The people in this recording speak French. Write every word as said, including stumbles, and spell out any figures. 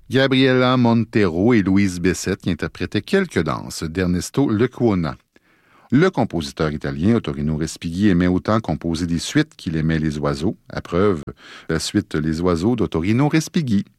Gabriela Montero et Louise Bessette qui interprétaient quelques danses d'Ernesto Lecuona. Le compositeur italien Ottorino Respighi aimait autant composer des suites qu'il aimait les oiseaux. À preuve, la suite Les oiseaux d'Ottorino Respighi.